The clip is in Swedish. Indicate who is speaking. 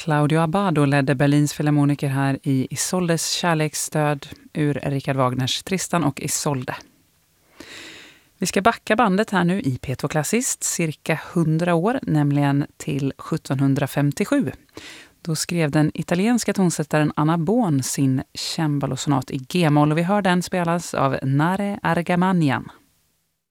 Speaker 1: Claudio Abbado ledde Berlins filharmoniker här i Isoldes kärleksstöd ur Richard Wagners Tristan och Isolde. Vi ska backa bandet här nu i P2 Klassiskt cirka 100 år, nämligen till 1757. Då skrev den italienska tonsättaren Anna Bohn sin cembalosonat i G-moll och vi hör den spelas av Nare Argamanian.